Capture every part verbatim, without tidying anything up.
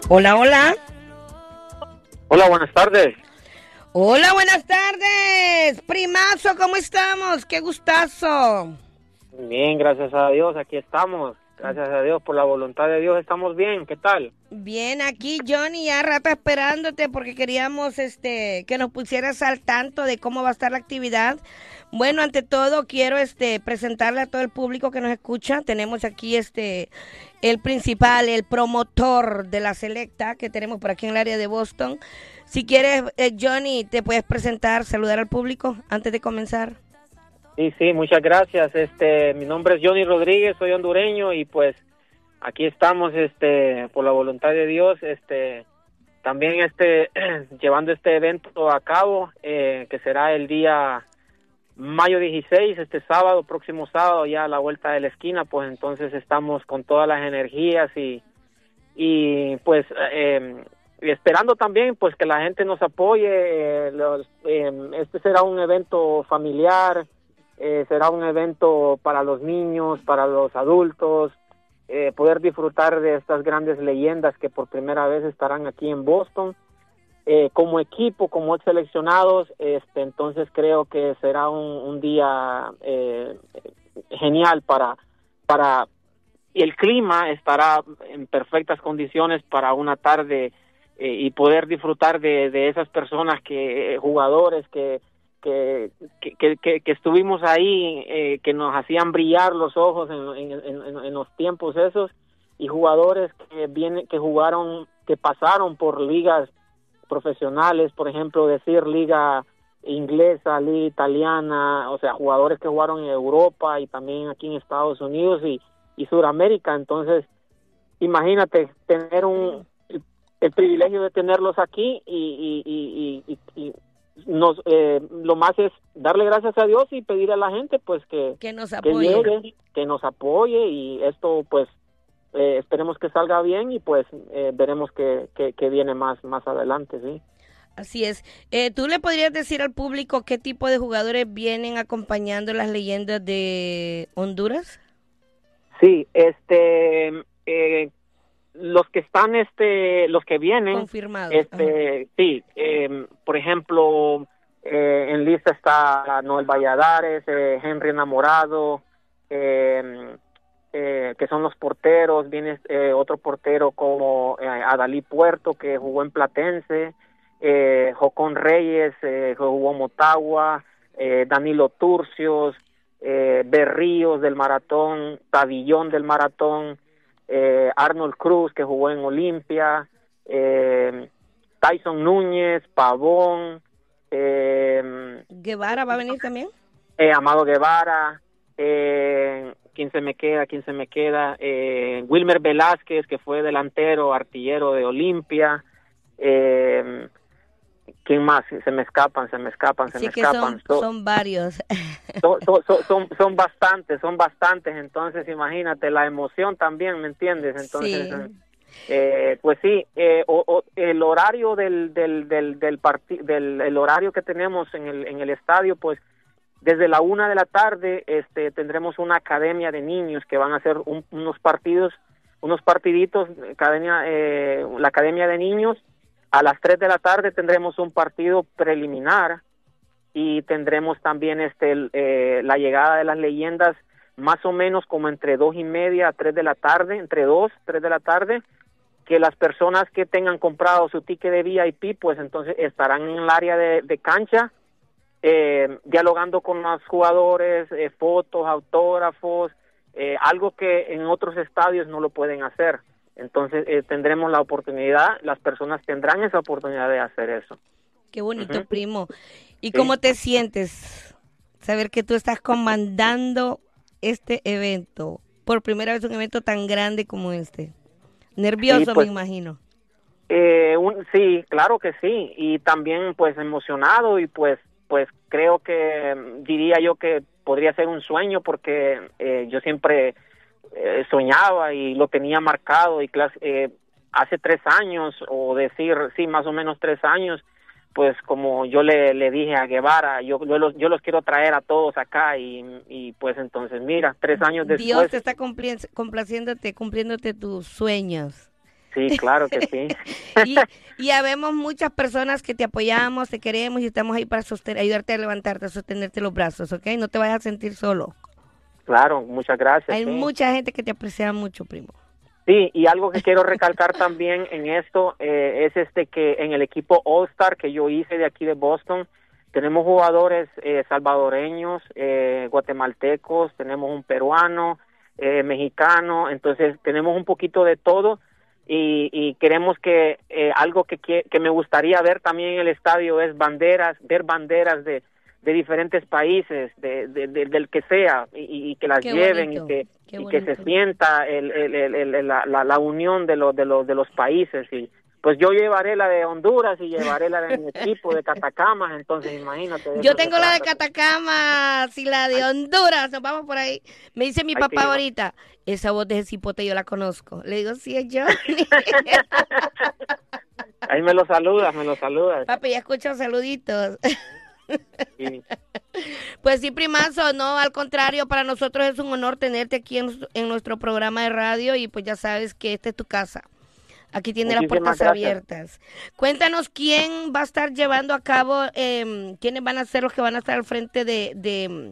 Hola, hola. Hola, buenas tardes. Hola, buenas tardes. Primazo, ¿cómo estamos? Qué gustazo. Bien, gracias a Dios, aquí estamos. Gracias a Dios, por la voluntad de Dios, estamos bien. ¿Qué tal? Bien, aquí Johnny, ya rato esperándote porque queríamos este que nos pusieras al tanto de cómo va a estar la actividad. Bueno, ante todo quiero este presentarle a todo el público que nos escucha. Tenemos aquí este el principal, el promotor de la selecta que tenemos por aquí en el área de Boston. Si quieres, eh, Johnny, te puedes presentar, saludar al público antes de comenzar. Sí, sí, muchas gracias. Este, mi nombre es Johnny Rodríguez, soy hondureño y pues aquí estamos, este, por la voluntad de Dios, este, también este, llevando este evento a cabo, eh, que será el día mayo dieciséis, este sábado, próximo sábado, ya a la vuelta de la esquina, pues entonces estamos con todas las energías y, y pues eh, esperando también pues que la gente nos apoye. Eh, los, eh, este será un evento familiar, eh, será un evento para los niños, para los adultos, eh, poder disfrutar de estas grandes leyendas que por primera vez estarán aquí en Boston. Eh, como equipo, como seleccionados, este, entonces creo que será un, un día eh, genial para, para, y el clima estará en perfectas condiciones para una tarde eh, y poder disfrutar de, de esas personas que, eh, jugadores que, que, que, que, que estuvimos ahí, eh, que nos hacían brillar los ojos en, en, en, en los tiempos esos, y jugadores que vienen, que jugaron, que pasaron por ligas profesionales, por ejemplo, decir liga inglesa, liga italiana, o sea, jugadores que jugaron en Europa y también aquí en Estados Unidos y, y Sudamérica. Entonces, imagínate tener un el, el privilegio de tenerlos aquí y, y, y, y, y nos eh, lo más es darle gracias a Dios y pedir a la gente pues que, Que nos que apoye. llegue, que nos apoye, y esto pues Eh, esperemos que salga bien y pues eh, veremos que, que, que viene más más adelante, sí. Así es. Eh, ¿Tú le podrías decir al público qué tipo de jugadores vienen acompañando las leyendas de Honduras? Sí, este, eh, los que están, este, los que vienen, Confirmados. este, Ajá. sí, eh, por ejemplo, eh, en lista está Noel Valladares, eh, Henry Enamorado, eh, eh, que son los porteros. Viene eh, otro portero como eh, Adalí Puerto, que jugó en Platense, eh, Jocón Reyes, eh, que jugó en Motagua, eh, Danilo Turcios, eh, Berríos del Maratón, Tavillón del Maratón, eh, Arnold Cruz, que jugó en Olimpia, eh, Tyson Núñez, Pavón, eh, ¿Guevara va a venir también? eh, Amado Guevara, eh, ¿quién se me queda? ¿Quién se me queda? Eh, Wilmer Velázquez, que fue delantero, artillero de Olimpia. Eh, ¿Quién más? Se me escapan, se me escapan, se Sí me que escapan. son, So, son varios. so, so, so, son, son bastantes, son bastantes. Entonces, imagínate la emoción también, ¿me entiendes? Entonces, Sí. eh, pues sí, eh, o, o, el horario del del del del, parti del el horario que tenemos en el en el estadio, pues desde la una de la tarde este, tendremos una academia de niños que van a hacer un, unos partidos, unos partiditos, academia, eh, la academia de niños. A las tres de la tarde tendremos un partido preliminar y tendremos también este eh, la llegada de las leyendas más o menos como entre dos y media a tres de la tarde, entre dos, tres de la tarde, que las personas que tengan comprado su ticket de V I P, pues entonces estarán en el área de, de cancha, Eh, dialogando con los jugadores, eh, fotos, autógrafos, eh, algo que en otros estadios no lo pueden hacer. Entonces eh, tendremos la oportunidad, las personas tendrán esa oportunidad de hacer eso. Qué bonito, Uh-huh. primo. ¿Y Sí. cómo te sientes saber que tú estás comandando este evento? Por primera vez un evento tan grande como este. Sí, Nervioso, me pues imagino. eh, un, sí, claro que sí, y también pues emocionado, y pues pues creo que mm, diría yo que podría ser un sueño, porque eh, yo siempre eh, soñaba y lo tenía marcado, y clase, eh, hace tres años, o decir, sí, más o menos tres años, pues como yo le, le dije a Guevara, yo, yo, los, yo los quiero traer a todos acá, y, y pues entonces mira, tres años Dios después. te está compli- complaciéndote, cumpliéndote tus sueños. Sí, claro que sí. y, y habemos muchas personas que te apoyamos, te queremos y estamos ahí para sostener, ayudarte a levantarte, a sostenerte los brazos, ¿ok? No te vayas a sentir solo. Claro, muchas gracias. Hay sí. mucha gente que te aprecia mucho, primo. Sí, y algo que quiero recalcar también en esto eh, es este que en el equipo All-Star que yo hice de aquí de Boston, tenemos jugadores eh, salvadoreños, eh, guatemaltecos, tenemos un peruano, eh, mexicano, entonces tenemos un poquito de todo y, y queremos que eh, algo que, que que me gustaría ver también en el estadio es banderas, ver banderas de de diferentes países, de, de, de del que sea, y, y que las Qué lleven bonito, y que qué y que bonito. se sienta el, el, el, el, la, la, la unión de los de los de los países. Y pues yo llevaré la de Honduras y llevaré la de mi equipo de Catacamas, entonces imagínate. de Yo eso se tengo la de trata. Catacamas y la de Hay, Honduras, nos vamos por ahí. Me dice mi hay que papá llevar. ahorita, esa voz de ese cipote yo la conozco. Le digo, sí, es Johnny. Ahí me lo saludas, me lo saludas. Papi, ya escucho saluditos. Sí. Pues sí, primazo, no, al contrario, para nosotros es un honor tenerte aquí en, en nuestro programa de radio y pues ya sabes que esta es tu casa. Aquí tiene las Muchísimas puertas gracias. abiertas. Cuéntanos quién va a estar llevando a cabo, eh, quiénes van a ser los que van a estar al frente de, de,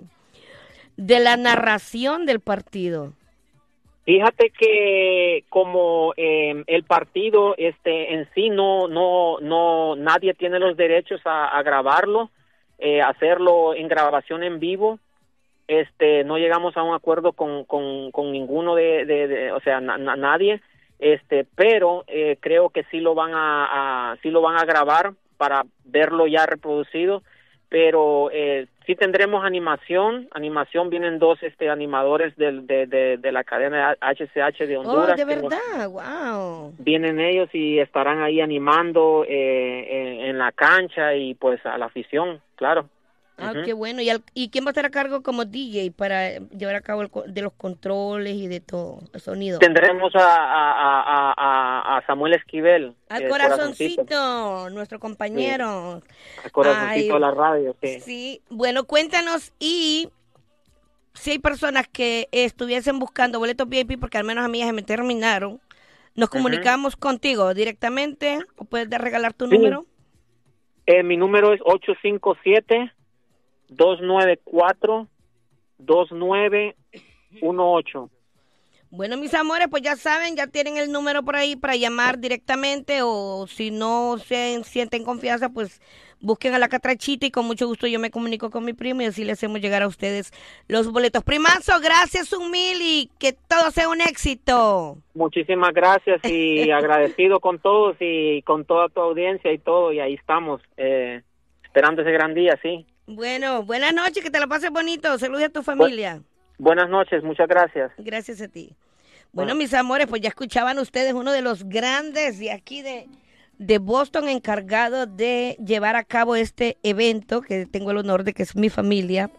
de la narración del partido. Fíjate que como eh, el partido este en sí no no no nadie tiene los derechos a, a grabarlo, eh, hacerlo en grabación en vivo, este no llegamos a un acuerdo con con, con ninguno de, de, de o sea na, na, nadie, este pero eh, creo que sí lo van a, a sí lo van a grabar para verlo ya reproducido. Pero eh, sí tendremos animación, animación vienen dos este animadores del, de, de, de la cadena H C H de Honduras. Oh, de que nos- verdad, wow. vienen ellos y estarán ahí animando eh, en, en la cancha y pues a la afición, claro. Ah, Ujú. qué bueno. ¿Y, al- ¿Y quién va a estar a cargo como D J para llevar a cabo el, co- de los controles y de todo, el sonido? Tendremos a, a, a, a, a Samuel Esquivel, Al eh, corazoncito, nuestro sí, compañero. al corazoncito Ay, de la radio, sí. sí. Bueno, cuéntanos y si hay personas que estuviesen buscando boletos V I P, porque al menos a mí ya se me terminaron, nos Ujú. comunicamos contigo directamente o puedes de- regalar tu Sí. número. Eh, mi número es ocho cinco siete, dos nueve cuatro, dos nueve uno ocho. Bueno, mis amores, pues ya saben, ya tienen el número por ahí para llamar directamente o si no se sienten confianza, pues busquen a la catrachita y con mucho gusto yo me comunico con mi primo y así les hacemos llegar a ustedes los boletos. Primazo, gracias un mil y que todo sea un éxito. Muchísimas gracias y agradecido con todos y con toda tu audiencia y todo, y ahí estamos, eh, esperando ese gran día, sí. Bueno, buenas noches, que te la pases bonito. Saludos a tu Bu- familia. buenas noches, muchas gracias. Gracias a ti. Bueno, Bueno. mis amores, pues ya escuchaban ustedes uno de los grandes de aquí de, de Boston encargado de llevar a cabo este evento, que tengo el honor de que es mi familia,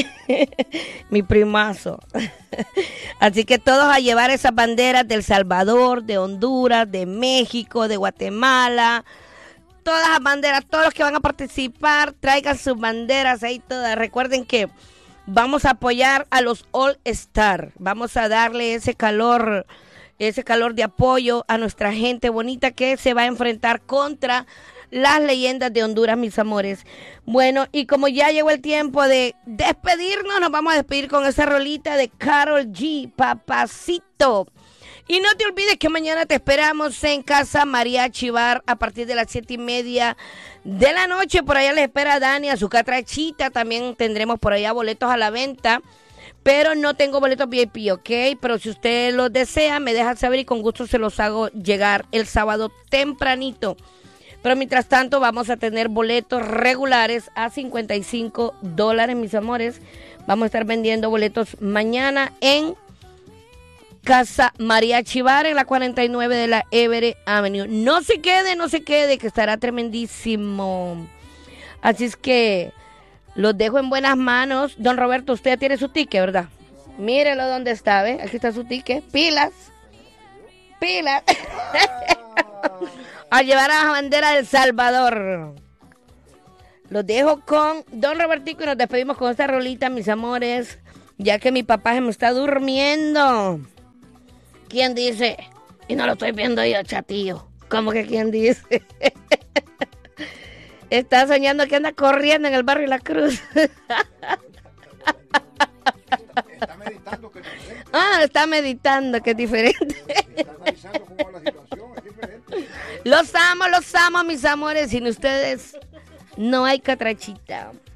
mi primazo. Así que todos a llevar esas banderas de El Salvador, de Honduras, de México, de Guatemala, todas las banderas, todos los que van a participar, traigan sus banderas ahí todas. Recuerden que vamos a apoyar a los All Star. Vamos a darle ese calor, ese calor de apoyo a nuestra gente bonita que se va a enfrentar contra las leyendas de Honduras, mis amores. Bueno, y como ya llegó el tiempo de despedirnos, nos vamos a despedir con esa rolita de Karol G, Papacito. Y no te olvides que mañana te esperamos en Casa Mariachi Bar a partir de las siete y media de la noche. Por allá les espera Dani, a su catrachita. También tendremos por allá boletos a la venta. Pero no tengo boletos V I P, ¿ok? Pero si usted los desea, me deja saber y con gusto se los hago llegar el sábado tempranito. Pero mientras tanto vamos a tener boletos regulares a cincuenta y cinco dólares, mis amores. Vamos a estar vendiendo boletos mañana en Casa Mariachi Bar en la cuarenta y nueve de la Everett Avenue. No se quede, no se quede, que estará tremendísimo. Así es que los dejo en buenas manos. Don Roberto, usted ya tiene su ticket, ¿verdad? Mírelo dónde está, ¿ve? Aquí está su ticket. Pilas. Pilas. A llevar a la bandera del Salvador. Los dejo con Don Robertico y nos despedimos con esta rolita, mis amores. Ya que mi papá se me está durmiendo. ¿Quién dice? Y no lo estoy viendo yo, chatillo. ¿Cómo que quién dice? Está soñando que anda corriendo en el barrio La Cruz. Está meditando que es diferente. Ah, está meditando que es diferente. Está analizando cómo va la situación, es diferente. Los amo, los amo, mis amores. Sin ustedes no hay catrachita.